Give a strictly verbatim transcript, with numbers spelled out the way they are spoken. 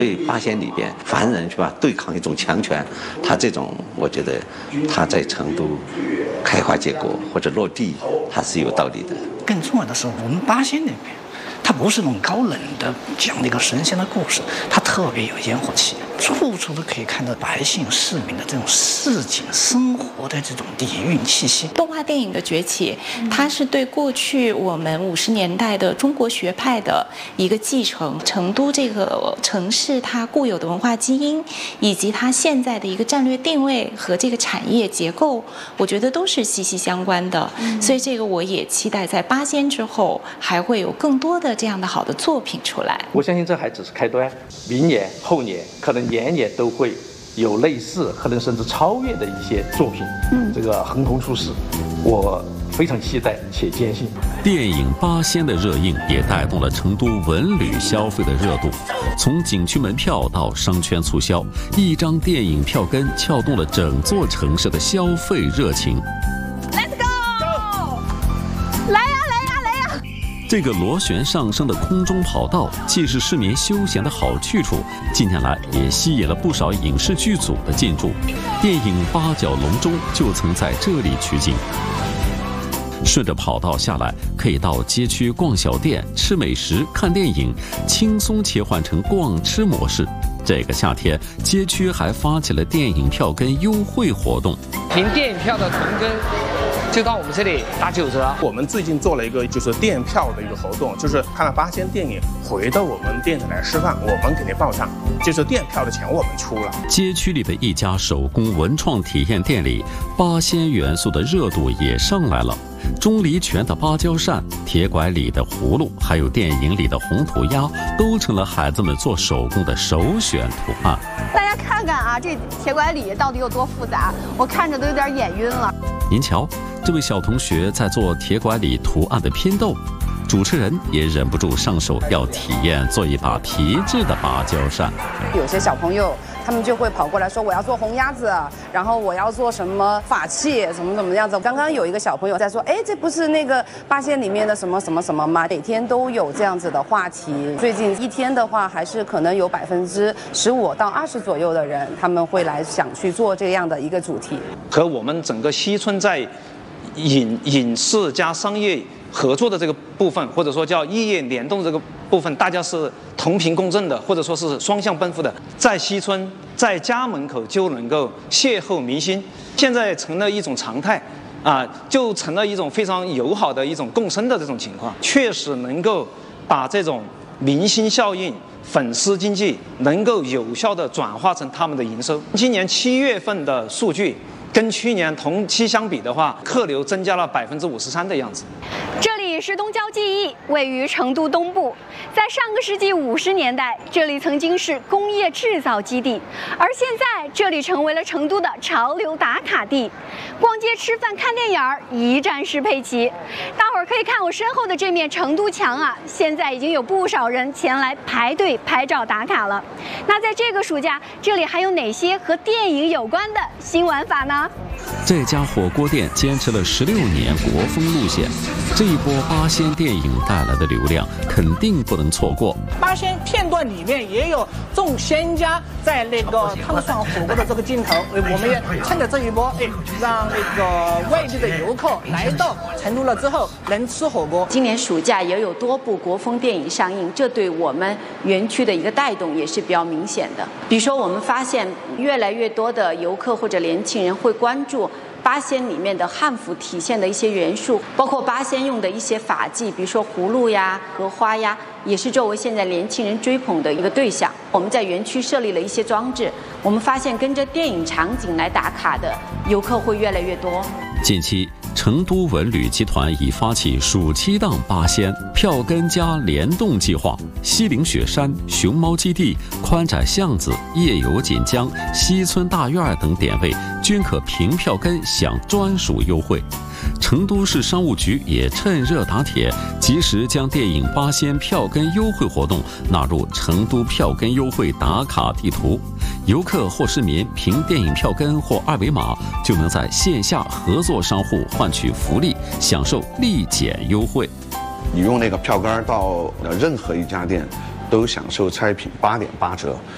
对八仙里边凡人是吧，对抗一种强权，他这种我觉得他在成都开花结果或者落地，他是有道理的。 更重要的是，我们八仙那边，它不是那种高冷的讲那个神仙的故事，它特别有烟火气，处处都可以看到百姓市民的这种市井生活的这种底蕴气息。 动画电影的崛起，它是对过去我们五十年代的中国学派的一个继承。成都这个城市它固有的文化基因，以及它现在的一个战略定位和这个产业结构，我觉得都是息息相关的。所以这个我也期待在八仙之后还会有更多的这样的好的作品出来。 我相信这还只是开端，明年后年可能年年都会有类似，可能甚至超越的一些作品，嗯，这个横空出世，我非常期待且坚信。 电影《八仙》的热映也带动了成都文旅消费的热度，从景区门票到商圈促销，一张电影票根撬动了整座城市的消费热情。 Let's go！ 来呀来呀来呀！ 这个螺旋上升的空中跑道，既是市民休闲的好去处，近年来也吸引了不少影视剧组的进驻。电影《八角笼中》就曾在这里取景。顺着跑道下来，可以到街区逛小店、吃美食、看电影，轻松切换成逛吃模式。这个夏天，街区还发起了电影票根优惠活动。 凭电影票的存根，就到我们这里打九折。 我们最近做了一个就是电票的一个活动，就是看了八仙电影，回到我们店里来吃饭，我们给您报账，就是电票的钱我们出了。 街区里的一家手工文创体验店里，八仙元素的热度也上来了。钟离泉的芭蕉扇、铁拐李的葫芦，还有电影里的红涂鸦，都成了孩子们做手工的首选图案。 大家看看啊，这铁拐李到底有多复杂，我看着都有点眼晕了。 您瞧，这位小同学在做铁拐李图案的拼豆，主持人也忍不住上手要体验做一把皮质的芭蕉扇。 有些小朋友他们就会跑过来说我要做红鸭子，然后我要做什么法器，怎么怎么样子。刚刚有一个小朋友在说，哎，这不是那个八仙里面的什么什么什么吗？每天都有这样子的话题。最近一天的话，还是可能有百分之十五到二十左右的人，他们会来想去做这样的一个主题。 和我们整个西村在影影视加商业合作的这个部分，或者说叫异业联动这个部分，大家是同频共振的，或者说是双向奔赴的。在西村，在家门口就能够邂逅明星，现在成了一种常态，啊，就成了一种非常友好的一种共生的这种情况，确实能够把这种明星效应、粉丝经济能够有效地转化成他们的营收。今年七月份的数据，跟去年同期相比的话，客流增加了百分之五十三的样子。 这里是东郊记忆，位于成都东部。在上个世纪五十年代，这里曾经是工业制造基地，而现在这里成为了成都的潮流打卡地。逛街、吃饭、看电影儿，一站式配齐。大伙儿可以看我身后的这面成都墙啊，现在已经有不少人前来排队拍照打卡了。那在这个暑假，这里还有哪些和电影有关的新玩法呢？ 这家火锅店坚持了十六年国风路线，这一波八仙电影带来的流量肯定不能错过。 八仙片段里面也有种仙家在那个烫涮火锅的这个镜头，我们也趁着这一波，哎，让那个外地的游客来到成都了之后能吃火锅。 今年暑假也有多部国风电影上映，这对我们园区的一个带动也是比较明显的。比如说，我们发现越来越多的游客或者年轻人会关注八仙里面的汉服体现的一些元素，包括八仙用的一些法器，比如说葫芦呀、荷花呀，也是作为现在年轻人追捧的一个对象。我们在园区设立了一些装置，我们发现跟着电影场景来打卡的游客会越来越多。 近期，成都文旅集团已发起暑期档八仙票根加联动计划，西岭雪山、熊猫基地、宽窄巷子、夜游锦江、西村大院等点位均可凭票根享专属优惠。成都市商务局也趁热打铁，及时将电影八仙票根优惠活动纳入成都票根优惠打卡地图。游客或市民凭电影票根或二维码，就能在线下合作商户换取福利，享受立减优惠。 你用那个票根到任何一家店，都享受拆品八点八折。